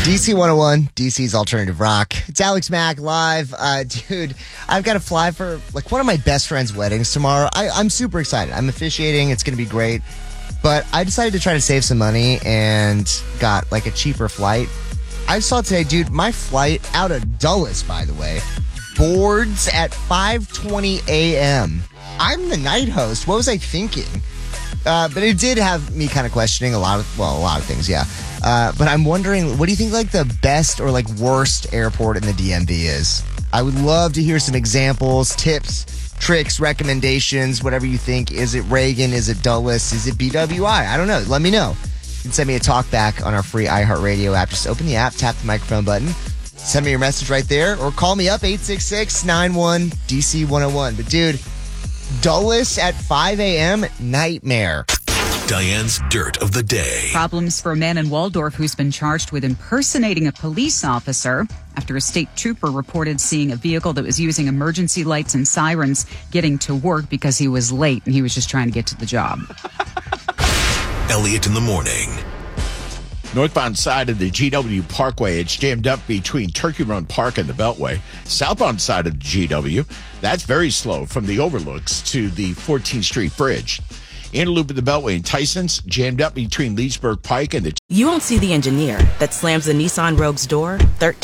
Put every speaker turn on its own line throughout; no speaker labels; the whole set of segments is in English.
DC 101, DC's Alternative Rock. It's Alex Mack live. Dude, I've got to fly for one of my best friend's weddings tomorrow. I'm super excited. I'm officiating. It's going to be great. But I decided to try to save some money and got a cheaper flight. I saw today, dude, my flight out of Dulles, by the way, boards at 5:20 a.m. I'm the night host. What was I thinking? But it did have me kind of questioning a lot of things, yeah. But I'm wondering, what do you think the best or worst airport in the DMV is? I would love to hear some examples, tips, tricks, recommendations, whatever you think. Is it Reagan? Is it Dulles? Is it BWI? I don't know. Let me know. You can send me a talk back on our free iHeartRadio app. Just open the app, tap the microphone button, send me your message right there, or call me up, 866-91-DC-101. But dude, Dulles at 5 a.m., nightmare.
Diane's Dirt of the Day.
Problems for a man in Waldorf who's been charged with impersonating a police officer after a state trooper reported seeing a vehicle that was using emergency lights and sirens getting to work because he was late and he was just trying to get to the job.
Elliot in the morning.
Northbound side of the GW Parkway, it's jammed up between Turkey Run Park and the Beltway. Southbound side of the GW, that's very slow from the overlooks to the 14th Street Bridge. Inner loop of the Beltway in Tyson's, jammed up between Leesburg Pike and the...
You won't see the engineer that slams the Nissan Rogue's door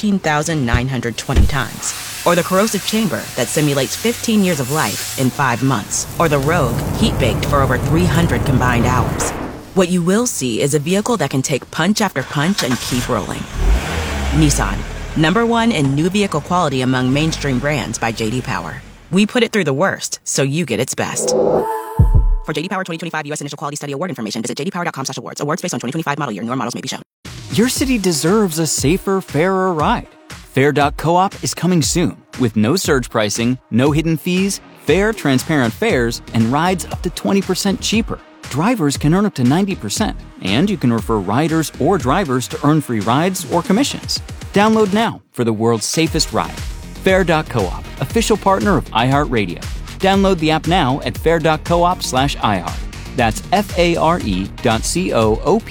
13,920 times. Or the corrosive chamber that simulates 15 years of life in 5 months. Or the Rogue heat-baked for over 300 combined hours. What you will see is a vehicle that can take punch after punch and keep rolling. Nissan, #1 in new vehicle quality among mainstream brands by J.D. Power. We put it through the worst, so you get its best. For J.D. Power 2025 U.S. Initial Quality Study Award information, visit jdpower.com/awards. Awards based on 2025 model year. Newer models may be shown.
Your city deserves a safer, fairer ride. Fair.coop is coming soon with no surge pricing, no hidden fees, fair, transparent fares, and rides up to 20% cheaper. Drivers can earn up to 90%, and you can refer riders or drivers to earn free rides or commissions. Download now for the world's safest ride. Fair.coop, official partner of iHeartRadio. Download the app now at fair.coop/iHeart. That's FARE.coop.